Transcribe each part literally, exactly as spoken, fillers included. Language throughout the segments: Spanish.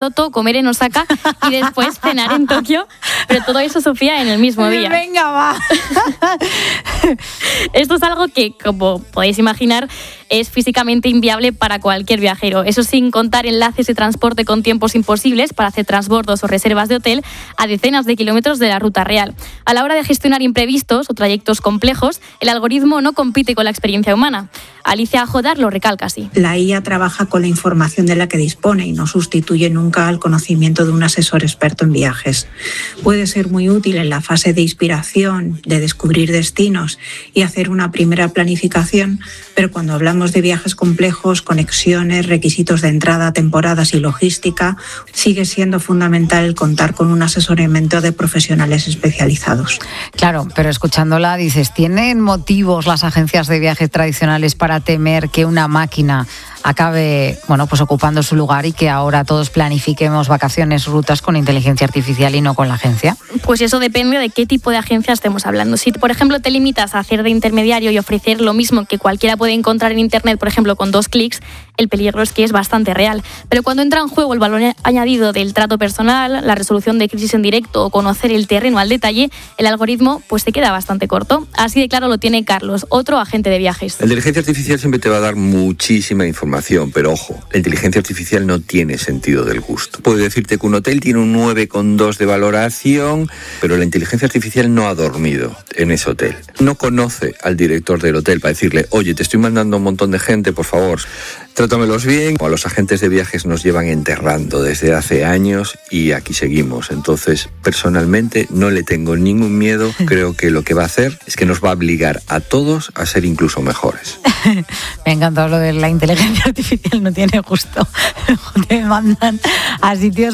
Kyoto, comer en Osaka y después cenar en Tokio, pero todo eso, Sofía, en el mismo día. Venga, va. Esto es algo que, como podéis imaginar, es físicamente inviable para cualquier viajero. Eso sin contar enlaces de transporte con tiempos imposibles para hacer transbordos o reservas de hotel a decenas de kilómetros de la ruta real. A la hora de gestionar imprevistos o trayectos complejos, el algoritmo no compite con la experiencia humana. Alicia Jodar lo recalca así. La I A trabaja con la información de la que dispone y no sustituye nunca al conocimiento de un asesor experto en viajes. Puede ser muy útil en la fase de inspiración, de descubrir destinos y hacer una primera planificación, pero cuando hablamos de viajes complejos, conexiones, requisitos de entrada, temporadas y logística, sigue siendo fundamental el contar con un asesoramiento de profesionales especializados. Claro, pero escuchándola dices, ¿tienen motivos las agencias de viajes tradicionales para temer que una máquina acabe, bueno, pues ocupando su lugar y que ahora todos planifiquemos vacaciones, rutas con inteligencia artificial y no con la agencia? Pues eso depende de qué tipo de agencia estemos hablando. Si, por ejemplo, te limitas a hacer de intermediario y ofrecer lo mismo que cualquiera puede encontrar en Internet, por ejemplo, con dos clics, el peligro es que es bastante real. Pero cuando entra en juego el valor añadido del trato personal, la resolución de crisis en directo o conocer el terreno al detalle, el algoritmo pues se queda bastante corto. Así de claro lo tiene Carlos, otro agente de viajes. La inteligencia artificial siempre te va a dar muchísima información, pero ojo, la inteligencia artificial no tiene sentido del gusto. Puede decirte que un hotel tiene un nueve coma dos de valoración, pero la inteligencia artificial no ha dormido en ese hotel. No conoce al director del hotel para decirle, oye, te estoy mandando un montón de gente, por favor, trátamelos bien. A los agentes de viajes nos llevan enterrando desde hace años y aquí seguimos. Entonces, personalmente, no le tengo ningún miedo. Creo que lo que va a hacer es que nos va a obligar a todos a ser incluso mejores. Me ha encantado lo de la inteligencia artificial, no tiene gusto. Te mandan a sitios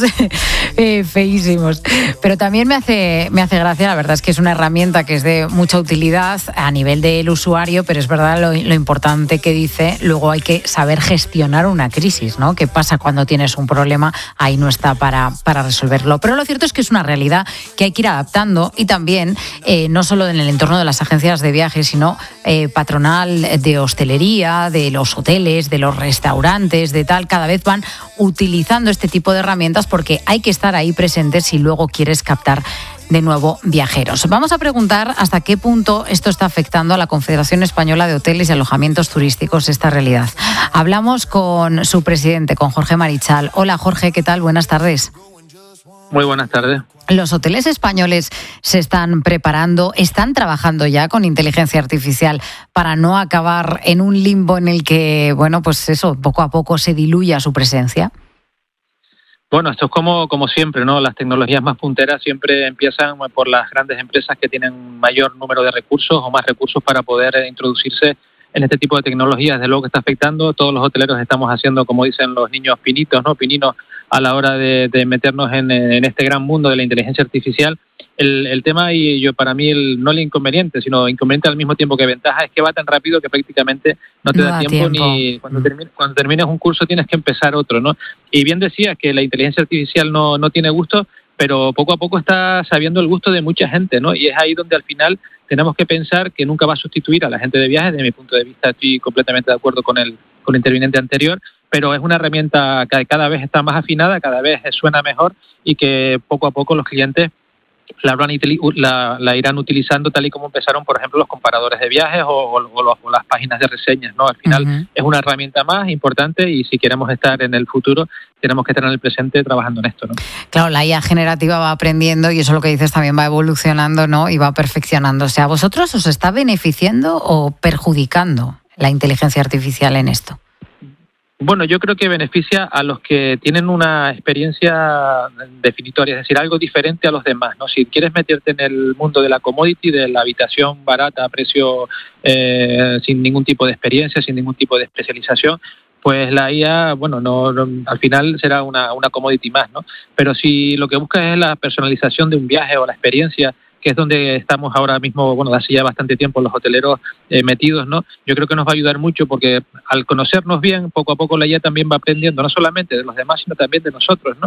eh, feísimos. Pero también me hace, me hace gracia, la verdad es que es una herramienta que es de mucha utilidad a nivel del usuario, pero es verdad lo, lo importante que dice, luego hay que saber gestionar una crisis, ¿no? ¿Qué pasa cuando tienes un problema? Ahí no está para, para resolverlo. Pero lo cierto es que es una realidad que hay que ir adaptando y también, eh, no solo en el entorno de las agencias de viajes, sino eh, patronal de hostelería, de los hoteles, de los restaurantes, de tal, cada vez van utilizando este tipo de herramientas porque hay que estar ahí presentes si luego quieres captar de nuevo viajeros. Vamos a preguntar hasta qué punto esto está afectando a la Confederación Española de Hoteles y Alojamientos Turísticos, esta realidad. Hablamos con su presidente, con Jorge Marichal. Hola Jorge, ¿qué tal? Buenas tardes. Muy buenas tardes. ¿Los hoteles españoles se están preparando, están trabajando ya con inteligencia artificial para no acabar en un limbo en el que, bueno, pues eso, poco a poco se diluya su presencia? Bueno, esto es como, como siempre, ¿no? Las tecnologías más punteras siempre empiezan por las grandes empresas que tienen mayor número de recursos o más recursos para poder introducirse en este tipo de tecnologías. Desde luego que está afectando, todos los hoteleros estamos haciendo, como dicen los niños, pinitos, ¿no? Pininos a la hora de, de meternos en, en este gran mundo de la inteligencia artificial. El, el tema, y yo para mí, el, no el inconveniente, sino inconveniente al mismo tiempo que ventaja, es que va tan rápido que prácticamente no te no da, da tiempo, tiempo ni cuando, termine, cuando termines un curso tienes que empezar otro, ¿no? Y bien decías que la inteligencia artificial no, no tiene gusto, pero poco a poco está sabiendo el gusto de mucha gente, ¿no? Y es ahí donde al final tenemos que pensar que nunca va a sustituir a la gente de viajes. Desde mi punto de vista estoy completamente de acuerdo con el, con el interviniente anterior, pero es una herramienta que cada vez está más afinada, cada vez suena mejor y que poco a poco los clientes la, la, la irán utilizando tal y como empezaron, por ejemplo, los comparadores de viajes o, o, o, o las páginas de reseñas, ¿no? Al final uh-huh. es una herramienta más importante y si queremos estar en el futuro, tenemos que estar en el presente trabajando en esto, ¿no? Claro, la I A generativa va aprendiendo y eso lo que dices también va evolucionando, ¿no? Y va perfeccionándose. ¿A vosotros os está beneficiando o perjudicando la inteligencia artificial en esto? Bueno, yo creo que beneficia a los que tienen una experiencia definitoria, es decir, algo diferente a los demás, ¿no? Si quieres meterte en el mundo de la commodity, de la habitación barata a precio eh, sin ningún tipo de experiencia, sin ningún tipo de especialización, pues la I A, bueno, no, no al final será una, una commodity más, ¿no? Pero si lo que buscas es la personalización de un viaje o la experiencia, que es donde estamos ahora mismo, bueno, hace ya bastante tiempo los hoteleros eh, metidos, ¿no? Yo creo que nos va a ayudar mucho porque al conocernos bien, poco a poco la I A también va aprendiendo, no solamente de los demás, sino también de nosotros, ¿no?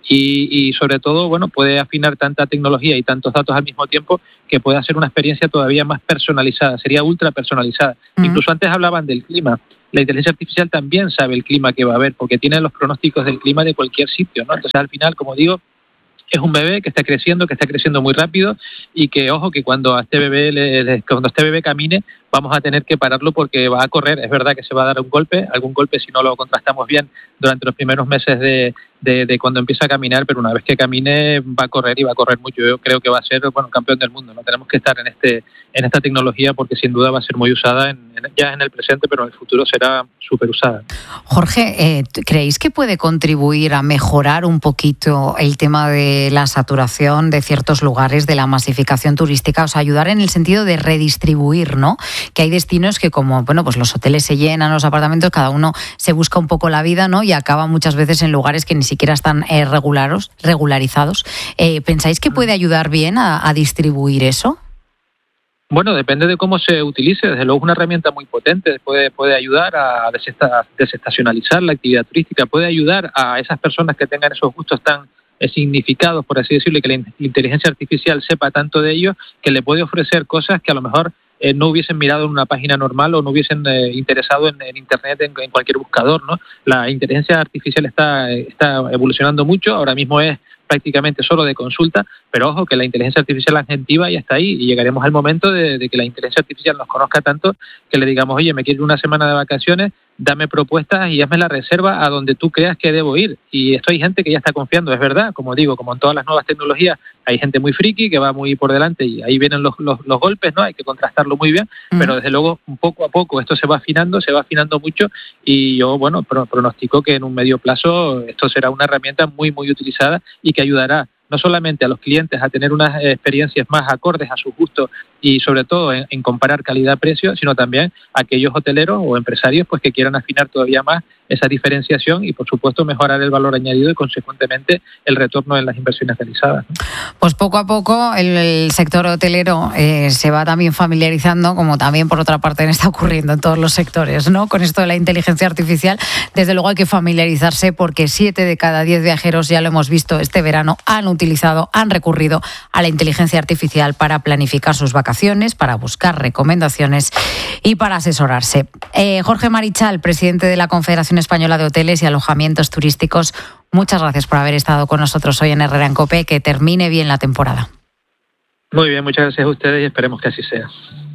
y, y sobre todo, bueno, puede afinar tanta tecnología y tantos datos al mismo tiempo que puede hacer una experiencia todavía más personalizada, sería ultra personalizada. Uh-huh. Incluso antes hablaban del clima. La inteligencia artificial también sabe el clima que va a haber porque tiene los pronósticos del clima de cualquier sitio, ¿no? Entonces, al final, como digo, es un bebé que está creciendo, que está creciendo muy rápido y que, ojo, que cuando a este bebé le, le, cuando este bebé camine vamos a tener que pararlo porque va a correr. Es verdad que se va a dar un golpe, algún golpe si no lo contrastamos bien durante los primeros meses de, de, de cuando empieza a caminar, pero una vez que camine va a correr y va a correr mucho. Yo creo que va a ser, bueno, campeón del mundo. No tenemos que estar en este en esta tecnología porque sin duda va a ser muy usada en, en, ya en el presente, pero en el futuro será súper usada. Jorge, eh, ¿creéis que puede contribuir a mejorar un poquito el tema de la saturación de ciertos lugares, de la masificación turística? O sea, ayudar en el sentido de redistribuir, ¿no? Que hay destinos que como, bueno, pues los hoteles se llenan, los apartamentos, cada uno se busca un poco la vida, ¿no? Y acaba muchas veces en lugares que ni siquiera están eh, regularos, regularizados. Eh, ¿Pensáis que puede ayudar bien a, a distribuir eso? Bueno, depende de cómo se utilice. Desde luego es una herramienta muy potente. Puede, puede ayudar a desestacionalizar la actividad turística, puede ayudar a esas personas que tengan esos gustos tan significados, por así decirlo, y que la inteligencia artificial sepa tanto de ellos, que le puede ofrecer cosas que a lo mejor eh, no hubiesen mirado en una página normal o no hubiesen eh, interesado en, en Internet, en, en cualquier buscador, ¿no? La inteligencia artificial está, está evolucionando mucho. Ahora mismo es prácticamente solo de consulta, pero ojo que la inteligencia artificial es agentiva y hasta ahí, y llegaremos al momento de, de que la inteligencia artificial nos conozca tanto que le digamos, oye, me quiero ir una semana de vacaciones, dame propuestas y hazme la reserva a donde tú creas que debo ir. Y esto hay gente que ya está confiando, es verdad, como digo, como en todas las nuevas tecnologías, hay gente muy friki que va muy por delante y ahí vienen los, los, los golpes, ¿no? Hay que contrastarlo muy bien, mm. pero desde luego poco a poco esto se va afinando, se va afinando mucho y yo, bueno, pronostico que en un medio plazo esto será una herramienta muy, muy utilizada y que ayudará no solamente a los clientes a tener unas experiencias más acordes a sus gustos y sobre todo en, en comparar calidad-precio, sino también a aquellos hoteleros o empresarios pues que quieran afinar todavía más esa diferenciación y, por supuesto, mejorar el valor añadido y, consecuentemente, el retorno en las inversiones realizadas, ¿no? Pues poco a poco el, el sector hotelero eh, se va también familiarizando, como también, por otra parte, está ocurriendo en todos los sectores, ¿no? Con esto de la inteligencia artificial, desde luego hay que familiarizarse porque siete de cada diez viajeros, ya lo hemos visto este verano, han utilizado, han recurrido a la inteligencia artificial para planificar sus vacaciones, para buscar recomendaciones y para asesorarse. Eh, Jorge Marichal, presidente de la Confederación Española de Hoteles y Alojamientos Turísticos, muchas gracias por haber estado con nosotros hoy en Herrera en COPE. Que termine bien la temporada. Muy bien, muchas gracias a ustedes y esperemos que así sea.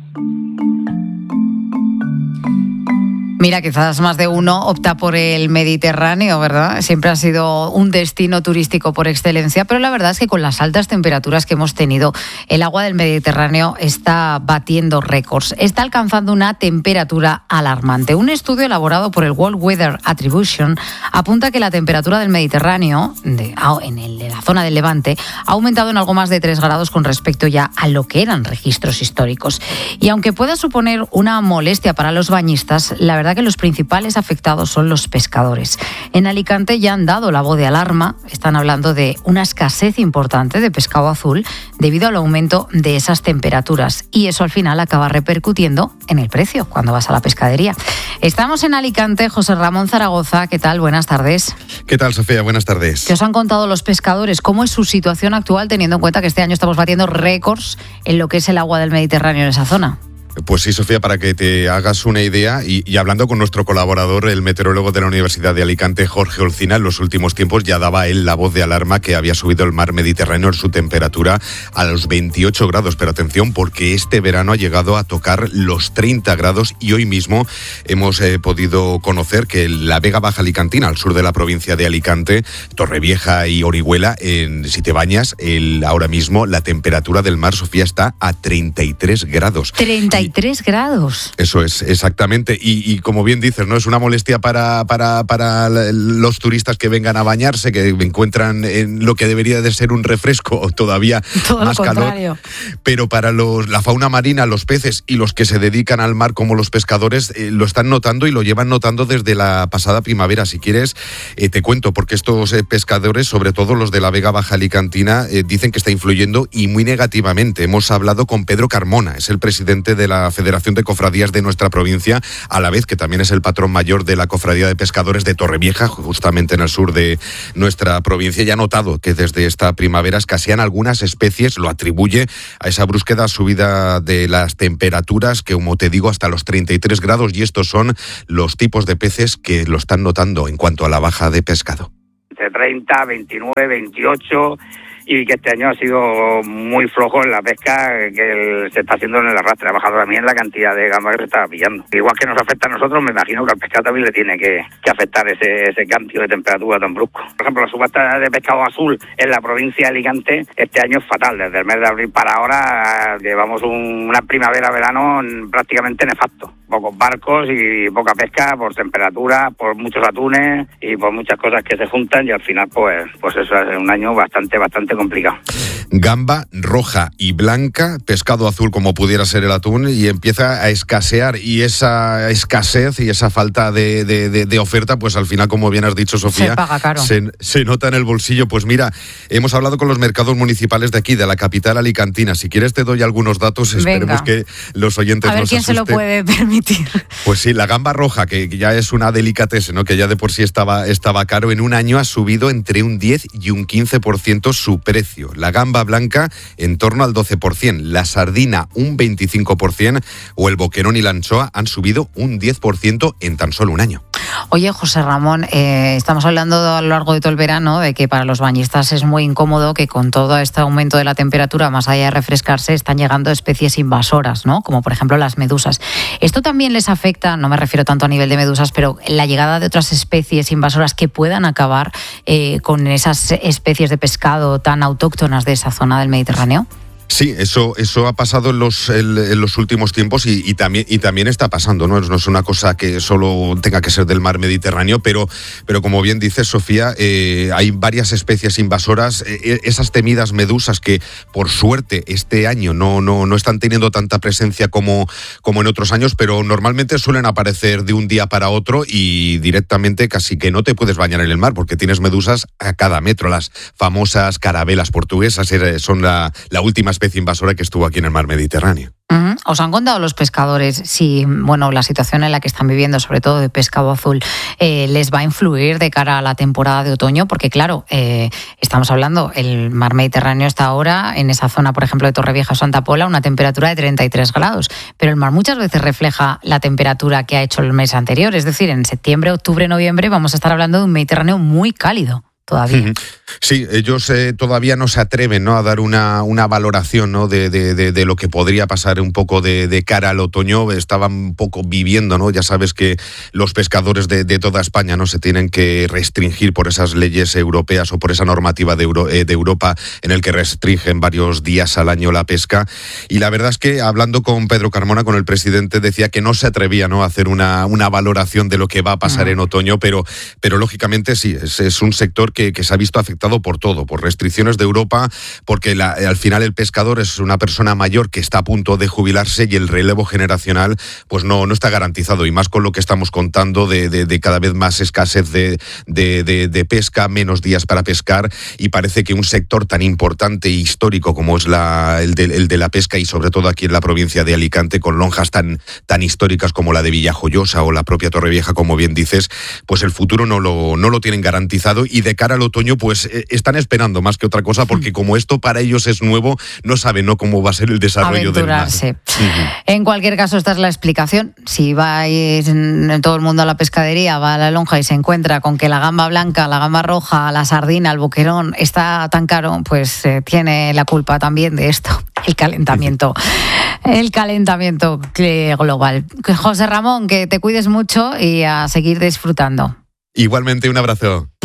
Mira, quizás más de uno opta por el Mediterráneo, ¿verdad? Siempre ha sido un destino turístico por excelencia, pero la verdad es que con las altas temperaturas que hemos tenido, el agua del Mediterráneo está batiendo récords. Está alcanzando una temperatura alarmante. Un estudio elaborado por el World Weather Attribution apunta que la temperatura del Mediterráneo, de, en, el, en la zona del Levante, ha aumentado en algo más de tres grados con respecto ya a lo que eran registros históricos. Y aunque pueda suponer una molestia para los bañistas, la verdad que los principales afectados son los pescadores. En Alicante ya han dado la voz de alarma, están hablando de una escasez importante de pescado azul debido al aumento de esas temperaturas y eso al final acaba repercutiendo en el precio cuando vas a la pescadería. Estamos en Alicante, José Ramón Zaragoza, ¿qué tal? Buenas tardes. ¿Qué tal, Sofía? Buenas tardes. ¿Qué os han contado los pescadores? ¿Cómo es su situación actual teniendo en cuenta que este año estamos batiendo récords en lo que es el agua del Mediterráneo en esa zona? Pues sí, Sofía, para que te hagas una idea, y, y hablando con nuestro colaborador, el meteorólogo de la Universidad de Alicante, Jorge Olcina, en los últimos tiempos ya daba él la voz de alarma que había subido el mar Mediterráneo en su temperatura a los veintiocho grados. Pero atención, porque este verano ha llegado a tocar los treinta grados y hoy mismo hemos eh, podido conocer que la Vega Baja Alicantina, al sur de la provincia de Alicante, Torrevieja y Orihuela, en, si te bañas, el, ahora mismo la temperatura del mar, Sofía, está a treinta y tres grados. treinta y tres grados. Eso es, exactamente. Y, y como bien dices, ¿no? Es una molestia para, para, para los turistas que vengan a bañarse, que encuentran en lo que debería de ser un refresco o todavía Todo más lo calor. contrario. Pero para los, la fauna marina, los peces y los que se dedican al mar como los pescadores, eh, lo están notando y lo llevan notando desde la pasada primavera. Si quieres, eh, te cuento, porque estos eh, pescadores, sobre todo los de la Vega Baja Alicantina, eh, dicen que está influyendo y muy negativamente. Hemos hablado con Pedro Carmona, es el presidente de la Federación de Cofradías de nuestra provincia, a la vez que también es el patrón mayor de la Cofradía de Pescadores de Torrevieja, justamente en el sur de nuestra provincia, y ha notado que desde esta primavera escasean algunas especies, lo atribuye a esa brusca subida de las temperaturas, que como te digo, hasta los treinta y tres grados, y estos son los tipos de peces que lo están notando en cuanto a la baja de pescado. De treinta, veintinueve, veintiocho, y que este año ha sido muy flojo en la pesca que el, se está haciendo en el arrastre. Ha bajado también la cantidad de gamba que se está pillando. Igual que nos afecta a nosotros, me imagino que al pescado también le tiene que, que afectar ese, ese cambio de temperatura tan brusco. Por ejemplo, la subasta de pescado azul en la provincia de Alicante este año es fatal. Desde el mes de abril para ahora llevamos un, una primavera-verano prácticamente nefasto. Pocos barcos y poca pesca por temperatura, por muchos atunes y por muchas cosas que se juntan, y al final pues pues eso es un año bastante bastante complicado. Gamba roja y blanca, pescado azul como pudiera ser el atún, y empieza a escasear, y esa escasez y esa falta de, de, de, de oferta, pues al final, como bien has dicho, Sofía, se paga caro. Se, se nota en el bolsillo. Pues mira, hemos hablado con los mercados municipales de aquí, de la capital alicantina. Si quieres te doy algunos datos, esperemos Venga. que los oyentes a ver nos quién asusten. Se lo puede permitir. Pues sí, la gamba roja, que ya es una delicatessen, ¿no? Que ya de por sí estaba, estaba caro, en un año ha subido entre un diez y un quince por ciento su precio. La gamba blanca en torno al doce por ciento, la sardina un veinticinco por ciento, o el boquerón y la anchoa han subido un diez por ciento en tan solo un año. Oye, José Ramón, eh, estamos hablando a lo largo de todo el verano de que para los bañistas es muy incómodo que con todo este aumento de la temperatura, más allá de refrescarse, están llegando especies invasoras, ¿no? Como por ejemplo las medusas. Esto también les afecta, no me refiero tanto a nivel de medusas, pero la llegada de otras especies invasoras que puedan acabar eh, con esas especies de pescado tan autóctonas de esa zona del Mediterráneo. Sí, eso eso ha pasado en los en, en los últimos tiempos y, y también y también está pasando, ¿no? No es una cosa que solo tenga que ser del mar Mediterráneo, pero pero como bien dice Sofía, eh, hay varias especies invasoras, eh, esas temidas medusas que por suerte este año no no no están teniendo tanta presencia como como en otros años, pero normalmente suelen aparecer de un día para otro y directamente casi que no te puedes bañar en el mar porque tienes medusas a cada metro. Las famosas carabelas portuguesas son la, la última especie invasora que estuvo aquí en el mar Mediterráneo. Uh-huh. ¿Os han contado los pescadores si, bueno, la situación en la que están viviendo, sobre todo de pescado azul, eh, les va a influir de cara a la temporada de otoño? Porque claro, eh, estamos hablando, el mar Mediterráneo está ahora en esa zona, por ejemplo, de Torrevieja o Santa Pola, una temperatura de treinta y tres grados, pero el mar muchas veces refleja la temperatura que ha hecho el mes anterior, es decir, en septiembre, octubre, noviembre vamos a estar hablando de un Mediterráneo muy cálido. Todavía. Sí, ellos eh, todavía no se atreven, ¿no?, a dar una, una valoración, ¿no?, de, de, de, de lo que podría pasar un poco de, de cara al otoño. Estaban un poco viviendo, ¿no? Ya sabes que los pescadores de, de toda España no se tienen que restringir por esas leyes europeas o por esa normativa de, Euro, eh, de Europa en el que restringen varios días al año la pesca. Y la verdad es que hablando con Pedro Carmona, con el presidente, decía que no se atrevía, ¿no?, a hacer una, una valoración de lo que va a pasar uh-huh. en otoño, pero, pero lógicamente sí, es, es un sector que Que, que se ha visto afectado por todo, por restricciones de Europa, porque la, al final el pescador es una persona mayor que está a punto de jubilarse y el relevo generacional pues no, no está garantizado, y más con lo que estamos contando de, de, de cada vez más escasez de, de, de, de pesca, menos días para pescar, y parece que un sector tan importante e histórico como es la, el, de, el de la pesca, y sobre todo aquí en la provincia de Alicante, con lonjas tan, tan históricas como la de Villajoyosa o la propia Torrevieja, como bien dices, pues el futuro no lo, no lo tienen garantizado, y de cara al otoño pues eh, están esperando más que otra cosa, porque como esto para ellos es nuevo, no saben, ¿no?, cómo va a ser el desarrollo del mar. Uh-huh. En cualquier caso, esta es la explicación. Si vais en todo el mundo a la pescadería, va a la lonja y se encuentra con que la gamba blanca, la gamba roja, la sardina, el boquerón está tan caro, pues eh, tiene la culpa también de esto, el calentamiento. El calentamiento global. José Ramón, que te cuides mucho y a seguir disfrutando. Igualmente, un abrazo.